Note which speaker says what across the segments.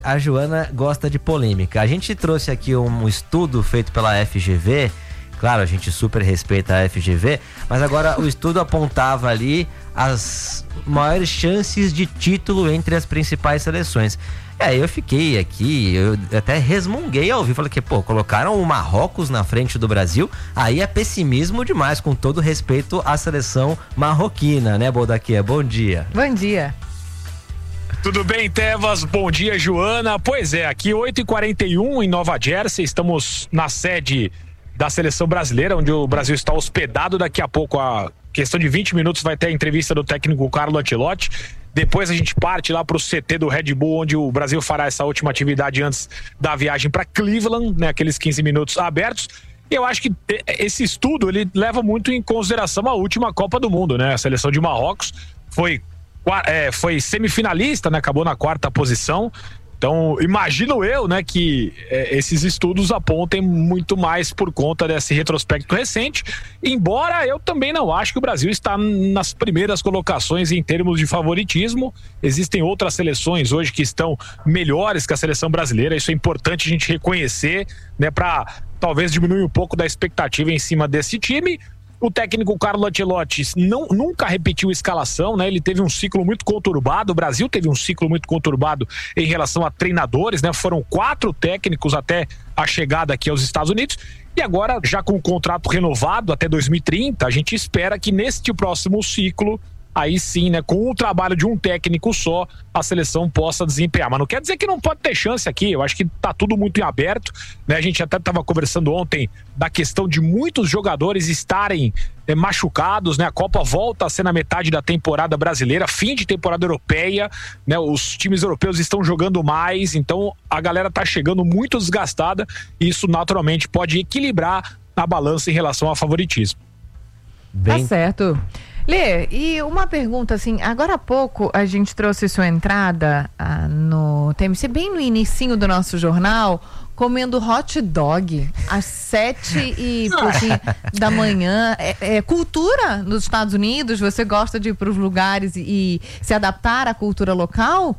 Speaker 1: A Joana gosta de polêmica. A gente trouxe aqui um estudo feito pela FGV. Claro, a gente super respeita a FGV, mas agora o estudo apontava ali as maiores chances de título entre as principais seleções. Aí eu fiquei aqui, eu até resmunguei ao vivo, falei que, colocaram o Marrocos na frente do Brasil, aí é pessimismo demais, com todo respeito à seleção marroquina, né, Boldaquia? Bom dia.
Speaker 2: Bom dia.
Speaker 3: Tudo bem, Tevas? Bom dia, Joana. Pois é, aqui 8h41 em Nova Jersey, estamos na sede da seleção brasileira, onde o Brasil está hospedado. Daqui a pouco, a questão de 20 minutos, vai ter a entrevista do técnico Carlo Ancelotti. Depois a gente parte lá para o CT do Red Bull, onde o Brasil fará essa última atividade antes da viagem para Cleveland, né? Aqueles 15 minutos abertos. E eu acho que esse estudo, ele leva muito em consideração a última Copa do Mundo, né? A seleção de Marrocos foi semifinalista, né? Acabou na 4ª posição. Então, imagino eu, né, que esses estudos apontem muito mais por conta desse retrospecto recente, embora eu também não acho que o Brasil está nas primeiras colocações em termos de favoritismo. Existem outras seleções hoje que estão melhores que a seleção brasileira, isso é importante a gente reconhecer, né, para talvez diminuir um pouco da expectativa em cima desse time. O técnico Carlo Ancelotti nunca repetiu escalação, né? Ele teve um ciclo muito conturbado, o Brasil teve um ciclo muito conturbado em relação a treinadores, né? Foram 4 técnicos até a chegada aqui aos Estados Unidos, e agora, já com o contrato renovado até 2030, a gente espera que neste próximo ciclo, aí sim, né, com o trabalho de um técnico só, a seleção possa desempenhar. Mas não quer dizer que não pode ter chance aqui, eu acho que tá tudo muito em aberto, né? A gente até estava conversando ontem da questão de muitos jogadores estarem machucados, né? A Copa volta a ser na metade da temporada brasileira, fim de temporada europeia, né? Os times europeus estão jogando mais, então a galera tá chegando muito desgastada, e isso naturalmente pode equilibrar a balança em relação ao favoritismo.
Speaker 2: Tá certo. Lê, e uma pergunta assim, agora há pouco a gente trouxe sua entrada no TMC, bem no inicinho do nosso jornal, comendo hot dog às 7h da manhã. É cultura nos Estados Unidos? Você gosta de ir para os lugares e se adaptar à cultura local?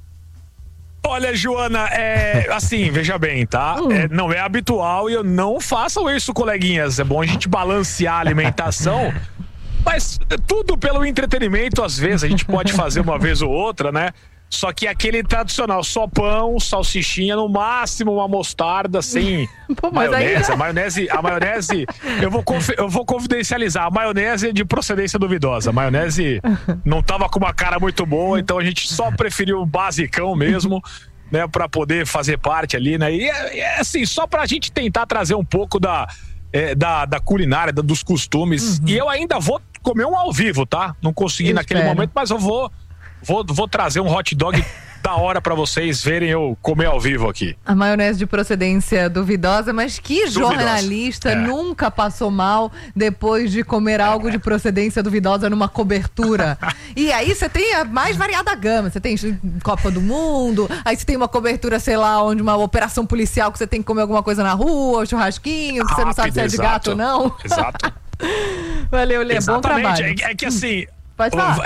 Speaker 3: Olha, Joana, assim, veja bem, tá? Não é habitual, e não façam isso, coleguinhas. É bom a gente balancear a alimentação. Mas tudo pelo entretenimento, às vezes, a gente pode fazer uma vez ou outra, né? Só que aquele tradicional, só pão, salsichinha, no máximo uma mostarda, sem maionese. A maionese, eu vou confidencializar, a maionese é de procedência duvidosa. A maionese não tava com uma cara muito boa, então a gente só preferiu o basicão mesmo, né? Pra poder fazer parte ali, né? E assim, só pra gente tentar trazer um pouco da culinária, dos costumes. E eu ainda vou comer um ao vivo, tá? Não consegui naquele momento, mas eu vou trazer um hot dog da hora pra vocês verem eu comer ao vivo aqui.
Speaker 2: A maionese de procedência duvidosa, mas que jornalista nunca passou mal depois de comer algo de procedência duvidosa numa cobertura? E aí você tem a mais variada gama, você tem Copa do Mundo, aí você tem uma cobertura, sei lá, onde uma operação policial que você tem que comer alguma coisa na rua, um churrasquinho, que você não sabe se é de gato ou não.
Speaker 3: Exato.
Speaker 2: Valeu, Lê, bom trabalho.
Speaker 3: É que assim,
Speaker 2: pode falar.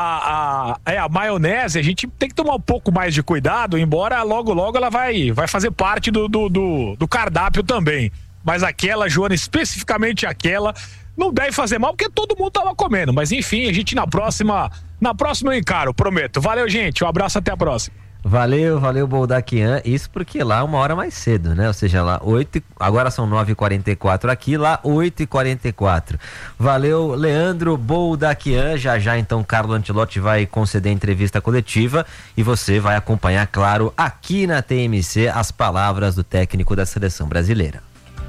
Speaker 3: A maionese, a gente tem que tomar um pouco mais de cuidado, embora logo ela vai fazer parte do cardápio também. Mas aquela, Joana, especificamente aquela, não deve fazer mal, porque todo mundo tava comendo. Mas enfim, a gente na próxima eu encaro, prometo. Valeu, gente, um abraço, até a próxima.
Speaker 1: Valeu, Boldaquian. Isso porque lá 1 hora mais cedo, né? Ou seja, lá agora são 9h44 aqui, lá 8h44. Valeu, Leandro Boldaquian. Já então Carlo Ancelotti vai conceder entrevista coletiva e você vai acompanhar, claro, aqui na TMC, as palavras do técnico da seleção brasileira.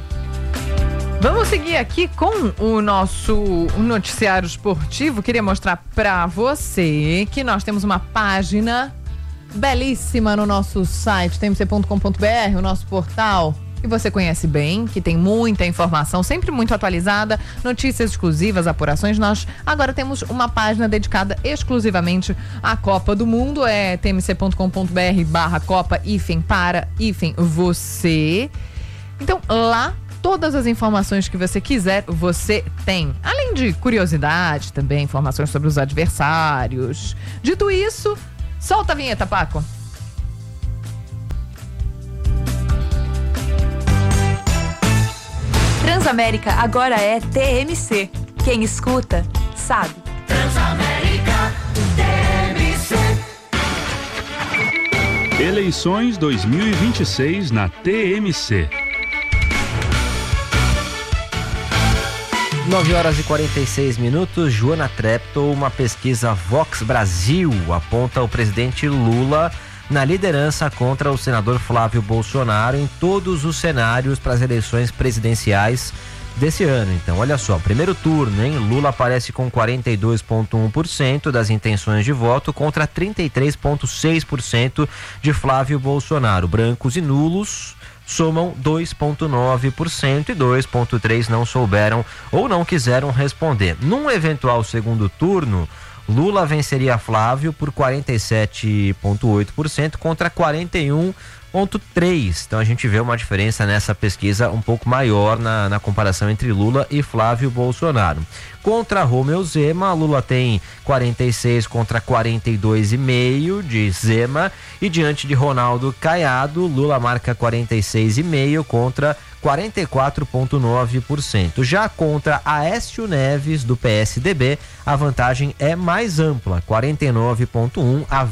Speaker 2: Vamos seguir aqui com o nosso noticiário esportivo. Queria mostrar para você que nós temos uma página belíssima no nosso site, tmc.com.br, o nosso portal, que você conhece bem, que tem muita informação, sempre muito atualizada, notícias exclusivas, apurações. Nós agora temos uma página dedicada exclusivamente à Copa do Mundo, é tmc.com.br/copa-para-você. Então, lá, todas as informações que você quiser, você tem. Além de curiosidade também, informações sobre os adversários. Dito isso, solta a vinheta, Paco.
Speaker 4: Transamérica agora é TMC. Quem escuta, sabe.
Speaker 5: Transamérica, TMC.
Speaker 6: Eleições 2026 na TMC.
Speaker 1: 9h46. Joana Treptow, uma pesquisa Vox Brasil aponta o presidente Lula na liderança contra o senador Flávio Bolsonaro em todos os cenários para as eleições presidenciais desse ano. Então, olha só, primeiro turno, hein? Lula aparece com 42,1% das intenções de voto contra 33,6% de Flávio Bolsonaro. Brancos e nulos somam 2,9% e 2,3% não souberam ou não quiseram responder. Num eventual segundo turno, Lula venceria Flávio por 47,8% contra 41,3%. Então a gente vê uma diferença nessa pesquisa um pouco maior na comparação entre Lula e Flávio Bolsonaro. Contra Romeu Zema, Lula tem 46 contra 42,5 de Zema, e diante de Ronaldo Caiado, Lula marca 46,5 contra 44,9%. Já contra Aécio Neves, do PSDB, a vantagem é mais ampla, 49,1 a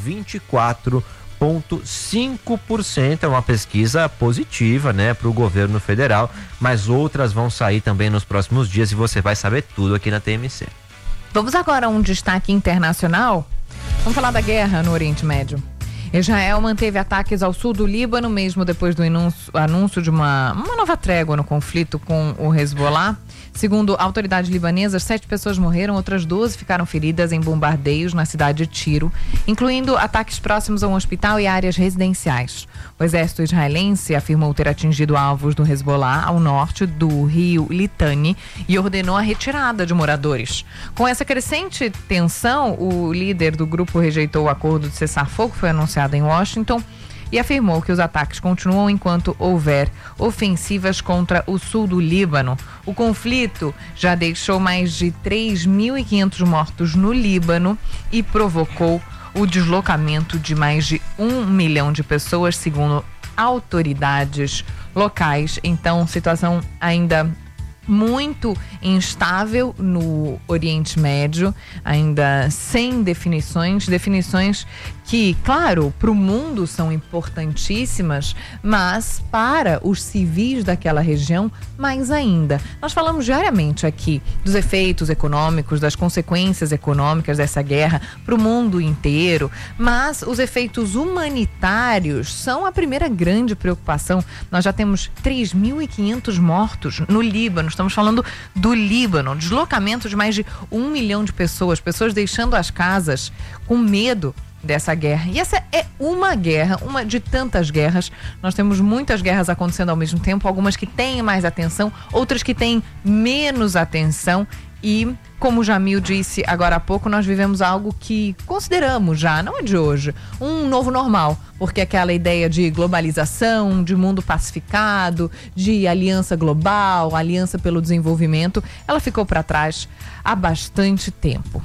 Speaker 1: 24,5%. É uma pesquisa positiva, né, para o governo federal, mas outras vão sair também nos próximos dias e você vai saber tudo aqui na TMC.
Speaker 2: Vamos agora a um destaque internacional. Vamos falar da guerra no Oriente Médio. Israel manteve ataques ao sul do Líbano, mesmo depois do anúncio de uma nova trégua no conflito com o Hezbollah. Segundo autoridades libanesas, 7 pessoas morreram, outras 12 ficaram feridas em bombardeios na cidade de Tiro, incluindo ataques próximos a um hospital e áreas residenciais. O exército israelense afirmou ter atingido alvos do Hezbollah ao norte do rio Litani e ordenou a retirada de moradores. Com essa crescente tensão, o líder do grupo rejeitou o acordo de cessar-fogo que foi anunciado em Washington e afirmou que os ataques continuam enquanto houver ofensivas contra o sul do Líbano. O conflito já deixou mais de 3.500 mortos no Líbano e provocou o deslocamento de mais de 1 milhão de pessoas, segundo autoridades locais. Então, situação ainda muito instável no Oriente Médio, ainda sem definições que, claro, para o mundo são importantíssimas, mas para os civis daquela região, mais ainda. Nós falamos diariamente aqui dos efeitos econômicos, das consequências econômicas dessa guerra para o mundo inteiro, mas os efeitos humanitários são a primeira grande preocupação. Nós já temos 3.500 mortos no Líbano, estamos falando do Líbano, deslocamento de mais de 1 milhão de pessoas deixando as casas com medo dessa guerra. E essa é uma guerra, uma de tantas guerras. Nós temos muitas guerras acontecendo ao mesmo tempo, algumas que têm mais atenção, outras que têm menos atenção. E, como o Jamil disse agora há pouco, nós vivemos algo que consideramos já, não é de hoje, um novo normal. Porque aquela ideia de globalização, de mundo pacificado, de aliança global, aliança pelo desenvolvimento, ela ficou para trás há bastante tempo.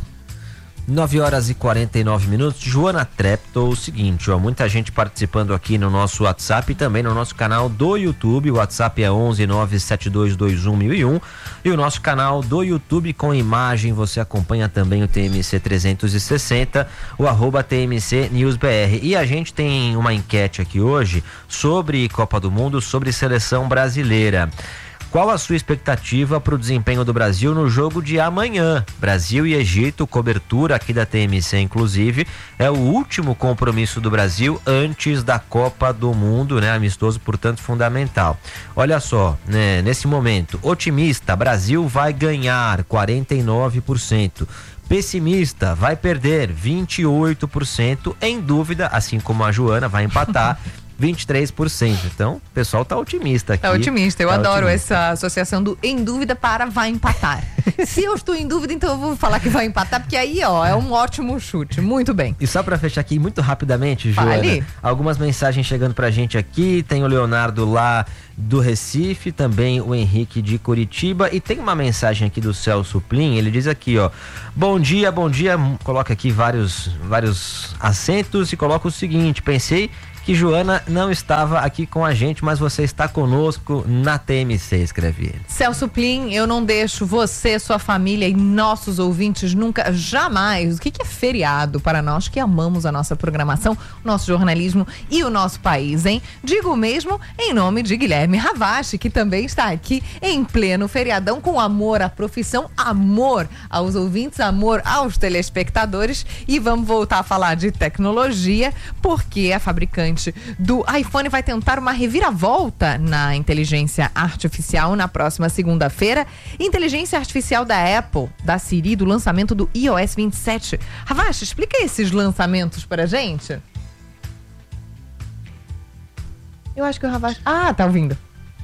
Speaker 1: 9h49. Joana Treptow, o seguinte, muita gente participando aqui no nosso WhatsApp e também no nosso canal do YouTube. O WhatsApp é 11-97221-1001 e o nosso canal do YouTube com imagem, você acompanha também o TMC 360, o @TMC News BR. E a gente tem uma enquete aqui hoje sobre Copa do Mundo, sobre seleção brasileira. Qual a sua expectativa para o desempenho do Brasil no jogo de amanhã? Brasil e Egito, cobertura aqui da TMC, inclusive, é o último compromisso do Brasil antes da Copa do Mundo, né? Amistoso, portanto, fundamental. Olha só, né? Nesse momento, otimista, Brasil vai ganhar, 49%. Pessimista, vai perder, 28%. Em dúvida, assim como a Joana, vai empatar, 23%. Então, o pessoal tá otimista aqui.
Speaker 2: Tá otimista. Eu adoro
Speaker 1: otimista.
Speaker 2: essa associação do em dúvida para vai empatar. Se eu estou em dúvida, então eu vou falar que vai empatar, porque aí, é um ótimo chute. Muito bem.
Speaker 1: E só pra fechar aqui muito rapidamente, Joana, algumas mensagens chegando pra gente aqui. Tem o Leonardo lá do Recife, também o Henrique de Curitiba, e tem uma mensagem aqui do Celso Plin. Ele diz aqui, bom dia, coloca aqui vários acentos e coloca o seguinte: pensei que Joana não estava aqui com a gente, mas você está conosco na TMC, escreve ele.
Speaker 2: Celso Plin, eu não deixo você, sua família e nossos ouvintes nunca, jamais. O que é feriado para nós que amamos a nossa programação, o nosso jornalismo e o nosso país, hein? Digo mesmo em nome de Guilherme Ravache, que também está aqui em pleno feriadão com amor à profissão, amor aos ouvintes, amor aos telespectadores. E vamos voltar a falar de tecnologia, porque a fabricante do iPhone vai tentar uma reviravolta na inteligência artificial na próxima segunda-feira. Inteligência artificial da Apple, da Siri, do lançamento do iOS 27. Ravache, explica esses lançamentos pra gente. Eu acho que o Ravache... Ah, tá ouvindo.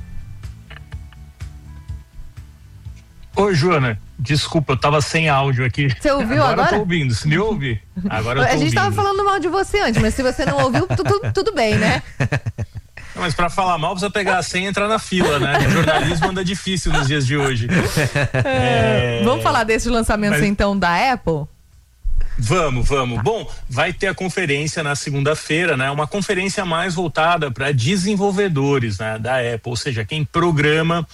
Speaker 7: Oi, Joana. Desculpa, eu tava sem áudio aqui.
Speaker 2: Você ouviu agora?
Speaker 7: Eu tô ouvindo. Se me ouve? Agora eu tô ouvindo.
Speaker 2: A gente tava falando mal de você antes, mas se você não ouviu, tudo bem, né?
Speaker 7: Não, mas pra falar mal, precisa pegar a senha e entrar na fila, né? O jornalismo anda difícil nos dias de hoje.
Speaker 2: Vamos falar desses lançamentos, então, da Apple?
Speaker 7: Vamos. Bom, vai ter a conferência na segunda-feira, né? Uma conferência mais voltada para desenvolvedores, né, da Apple, ou seja, quem programa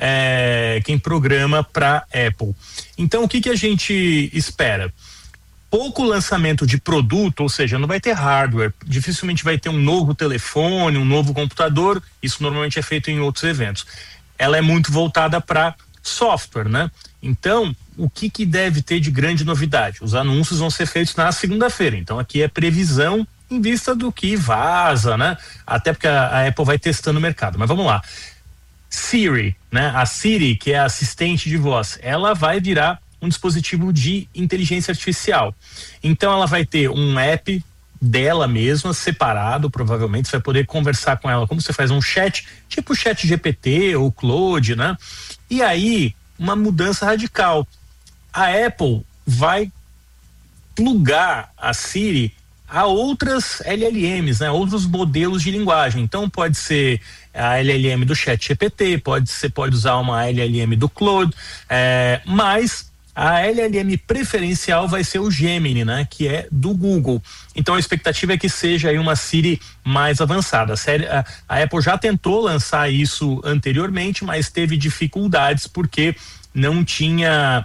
Speaker 7: para Apple. Então, o que a gente espera? Pouco lançamento de produto, ou seja, não vai ter hardware, dificilmente vai ter um novo telefone, um novo computador, isso normalmente é feito em outros eventos. Ela é muito voltada para software, né? Então, o que deve ter de grande novidade? Os anúncios vão ser feitos na segunda-feira, então aqui é previsão em vista do que vaza, né? Até porque a Apple vai testando o mercado, mas vamos lá. Siri, né? A Siri, que é a assistente de voz, ela vai virar um dispositivo de inteligência artificial. Então ela vai ter um app dela mesma, separado, provavelmente, você vai poder conversar com ela, como você faz um chat, tipo o chat GPT ou Claude, né? E aí, uma mudança radical. A Apple vai plugar a Siri a outras LLMs, né? Outros modelos de linguagem. Então pode ser a LLM do chat GPT, você pode usar uma LLM do Claude, mas a LLM preferencial vai ser o Gemini, né? Que é do Google. Então a expectativa é que seja aí uma Siri mais avançada. A Apple já tentou lançar isso anteriormente, mas teve dificuldades porque não tinha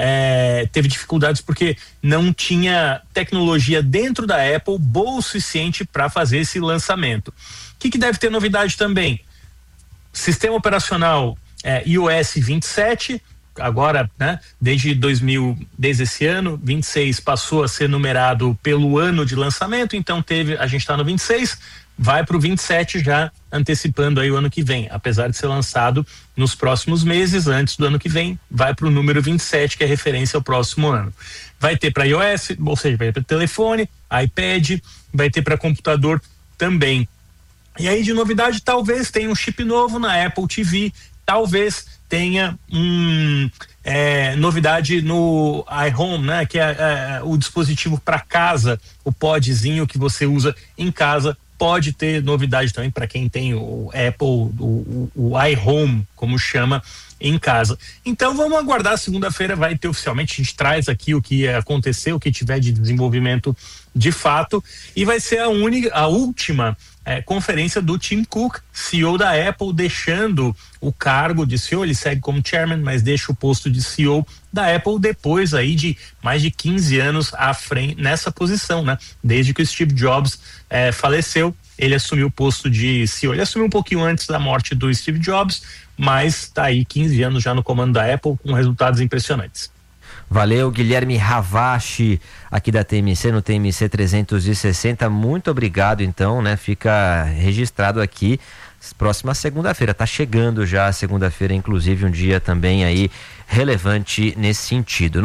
Speaker 7: tecnologia dentro da Apple boa o suficiente para fazer esse lançamento. O que deve ter novidade também? Sistema operacional iOS 27, agora, né, desde esse ano, 26 passou a ser numerado pelo ano de lançamento, então a gente está no 26, vai para o 27 já antecipando aí o ano que vem, apesar de ser lançado nos próximos meses, antes do ano que vem, vai para o número 27, que é referência ao próximo ano. Vai ter para iOS, ou seja, vai ter para telefone, iPad, vai ter para computador também. E aí de novidade, talvez tenha um chip novo na Apple TV, talvez tenha novidade no iHome, né? Que é o dispositivo para casa, o podzinho que você usa em casa. Pode ter novidade também para quem tem o Apple, o iHome, como chama, em casa. Então vamos aguardar, segunda-feira vai ter oficialmente, a gente traz aqui o que aconteceu, o que tiver de desenvolvimento de fato, e vai ser a última conferência do Tim Cook, CEO da Apple, deixando o cargo de CEO, ele segue como chairman, mas deixa o posto de CEO da Apple depois aí de mais de 15 anos à frente nessa posição, né? Desde que o Steve Jobs faleceu, ele assumiu o posto de CEO. Ele assumiu um pouquinho antes da morte do Steve Jobs, mas tá aí 15 anos já no comando da Apple com resultados impressionantes.
Speaker 1: Valeu, Guilherme Ravache, aqui da TMC, no TMC 360. Muito obrigado, então, né? Fica registrado aqui. Próxima segunda-feira, tá chegando já a segunda-feira, inclusive um dia também aí relevante nesse sentido.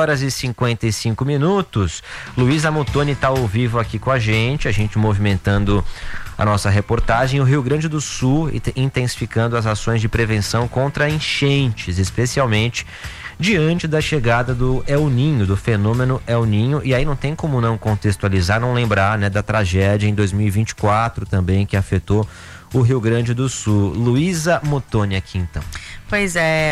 Speaker 1: 9h55. Luísa Mutoni tá ao vivo aqui com a gente movimentando a nossa reportagem. O Rio Grande do Sul intensificando as ações de prevenção contra enchentes, especialmente diante da chegada do El Ninho, do fenômeno El Ninho, e aí não tem como não contextualizar, não lembrar, né, da tragédia em 2024 também, que afetou o Rio Grande do Sul. Luísa Mutoni aqui, então.
Speaker 8: Pois é,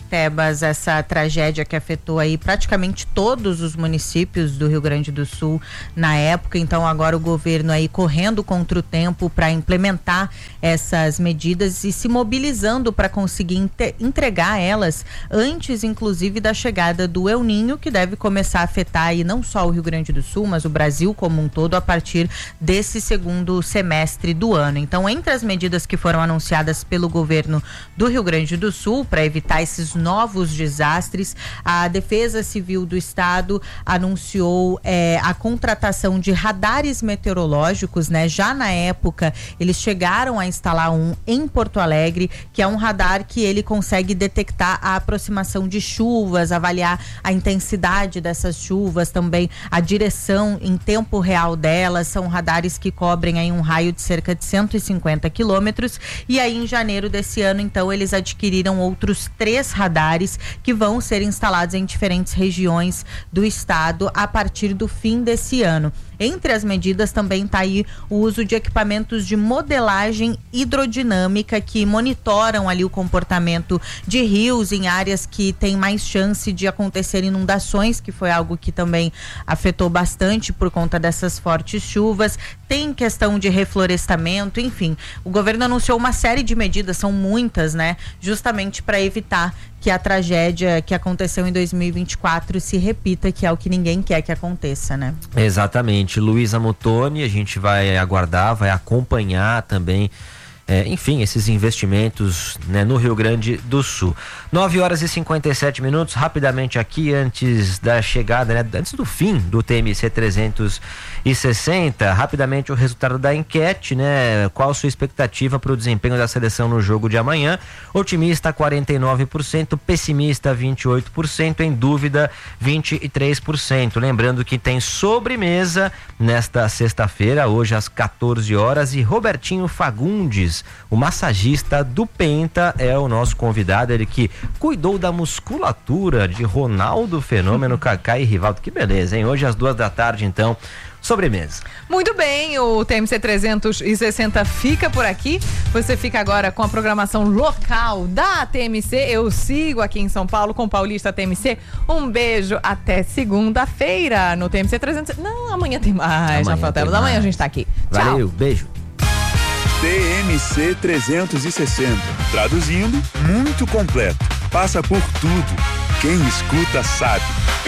Speaker 8: Tebas, essa tragédia que afetou aí praticamente todos os municípios do Rio Grande do Sul na época. Então agora o governo aí correndo contra o tempo para implementar essas medidas e se mobilizando para conseguir entregar elas antes, inclusive, da chegada do El Niño, que deve começar a afetar aí não só o Rio Grande do Sul, mas o Brasil como um todo a partir desse segundo semestre do ano. Então, entre as medidas que foram anunciadas pelo governo do Rio Grande do Sul para evitar esses novos desastres, a Defesa Civil do Estado anunciou a contratação de radares meteorológicos, né? Já na época, eles chegaram a instalar um em Porto Alegre, que é um radar que ele consegue detectar a aproximação de chuvas, avaliar a intensidade dessas chuvas, também a direção em tempo real delas. São radares que cobrem aí um raio de cerca de 150 quilômetros, e aí em janeiro desse ano, então, eles adquiriram outros 3 radares que vão ser instalados em diferentes regiões do estado a partir do fim desse ano. Entre as medidas também está aí o uso de equipamentos de modelagem hidrodinâmica que monitoram ali o comportamento de rios em áreas que tem mais chance de acontecer inundações, que foi algo que também afetou bastante por conta dessas fortes chuvas. Tem questão de reflorestamento, enfim. O governo anunciou uma série de medidas, são muitas, né? Justamente para evitar que a tragédia que aconteceu em 2024 se repita, que é o que ninguém quer que aconteça, né?
Speaker 1: Exatamente. Luísa Muttoni, a gente vai aguardar, vai acompanhar também, enfim, esses investimentos, né, no Rio Grande do Sul. 9h57, rapidamente aqui, antes da chegada, né, antes do fim do TMC 360, rapidamente o resultado da enquete, né? Qual a sua expectativa para o desempenho da seleção no jogo de amanhã? Otimista 49%, pessimista 28%, em dúvida 23%. Lembrando que tem sobremesa nesta sexta-feira, hoje às 14 horas, e Robertinho Fagundes, o massagista do Penta, é o nosso convidado, ele que cuidou da musculatura de Ronaldo Fenômeno, Kaká e Rivaldo. Que beleza, hein? Hoje às 14h, então, sobremesa.
Speaker 2: Muito bem, o TMC 360 fica por aqui. Você fica agora com a programação local da TMC. Eu sigo aqui em São Paulo com Paulista TMC. Um beijo, até segunda-feira no TMC 360. Não, amanhã tem mais, Rafael Tebas. Amanhã a gente tá aqui. Tchau.
Speaker 1: Valeu, beijo.
Speaker 6: TMC 360. Traduzindo, muito completo. Passa por tudo. Quem escuta sabe.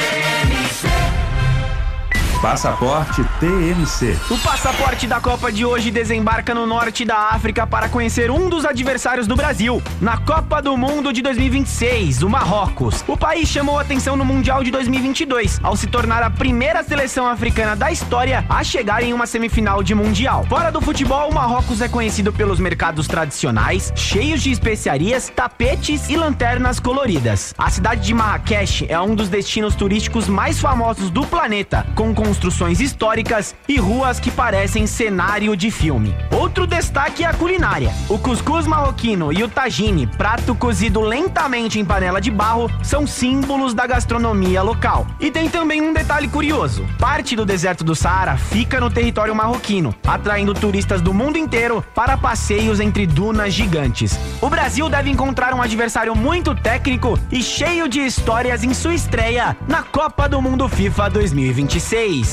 Speaker 6: Passaporte TMC.
Speaker 9: O passaporte da Copa de hoje desembarca no norte da África para conhecer um dos adversários do Brasil na Copa do Mundo de 2026, o Marrocos. O país chamou atenção no Mundial de 2022 ao se tornar a primeira seleção africana da história a chegar em uma semifinal de Mundial. Fora do futebol, o Marrocos é conhecido pelos mercados tradicionais, cheios de especiarias, tapetes e lanternas coloridas. A cidade de Marrakech é um dos destinos turísticos mais famosos do planeta, com construções históricas e ruas que parecem cenário de filme. Outro destaque é a culinária. O cuscuz marroquino e o tagine, prato cozido lentamente em panela de barro, são símbolos da gastronomia local. E tem também um detalhe curioso. Parte do deserto do Saara fica no território marroquino, atraindo turistas do mundo inteiro para passeios entre dunas gigantes. O Brasil deve encontrar um adversário muito técnico e cheio de histórias em sua estreia na Copa do Mundo FIFA 2026.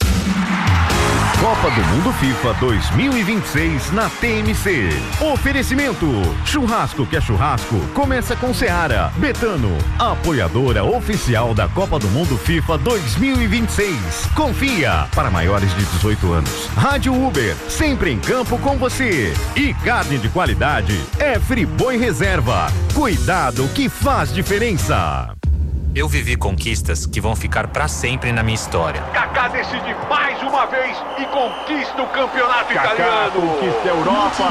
Speaker 10: Copa do Mundo FIFA 2026 na TMC. Oferecimento: churrasco que é churrasco, começa com Seara. Betano, apoiadora oficial da Copa do Mundo FIFA 2026. Confia, para maiores de 18 anos. Rádio Uber, sempre em campo com você. E carne de qualidade é Friboi Reserva. Cuidado que faz diferença.
Speaker 11: Eu vivi conquistas que vão ficar pra sempre na minha história.
Speaker 12: Kaká decide mais uma vez e conquista o campeonato
Speaker 13: Kaká
Speaker 12: italiano.
Speaker 13: Conquista a Europa.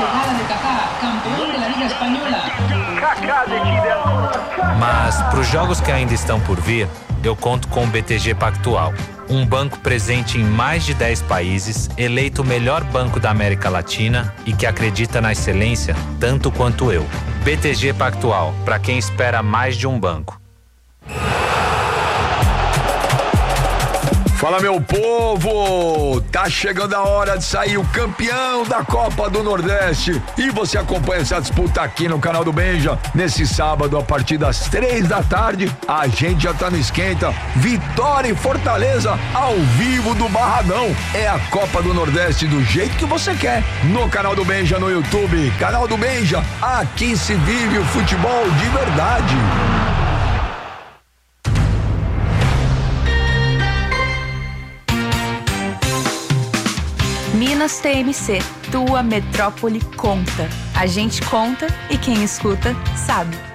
Speaker 12: Kaká decide a...
Speaker 11: Mas pros jogos que ainda estão por vir, eu conto com o BTG Pactual. Um banco presente em mais de 10 países, eleito o melhor banco da América Latina e que acredita na excelência tanto quanto eu. BTG Pactual, pra quem espera mais de um banco.
Speaker 13: Fala, meu povo! Tá chegando a hora de sair o campeão da Copa do Nordeste e você acompanha essa disputa aqui no canal do Benja. Nesse sábado, a partir das 3 da tarde, a gente já tá no esquenta. Vitória e Fortaleza ao vivo do Barradão. É a Copa do Nordeste do jeito que você quer. No canal do Benja no YouTube. Canal do Benja, aqui se vive o futebol de verdade.
Speaker 4: Minas TMC, tua metrópole conta. A gente conta e quem escuta sabe.